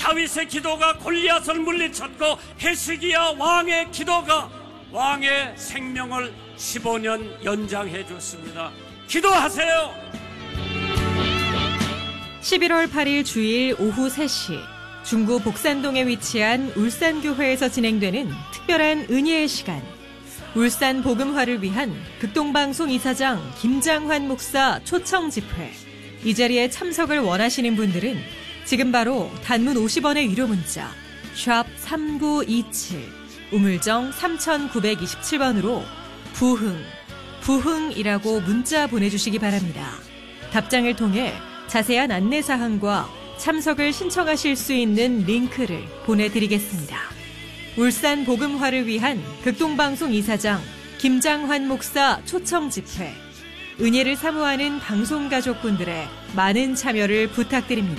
다윗의 기도가 골리앗을 물리쳤고 헤스기야 왕의 기도가 왕의 생명을 15년 연장해 줬습니다. 기도하세요. 11월 8일 주일 오후 3시 중구 복산동에 위치한 울산교회에서 진행되는 특별한 은혜의 시간. 울산 복음화를 위한 극동방송 이사장 김장환 목사 초청 집회. 이 자리에 참석을 원하시는 분들은 지금 바로 단문 50원의 유료 문자 샵 3927 우물정 3927번으로 부흥이라고 문자 보내주시기 바랍니다. 답장을 통해 자세한 안내사항과 참석을 신청하실 수 있는 링크를 보내드리겠습니다. 울산 복음화를 위한 극동방송 이사장 김장환 목사 초청 집회. 은혜를 사모하는 방송가족분들의 많은 참여를 부탁드립니다.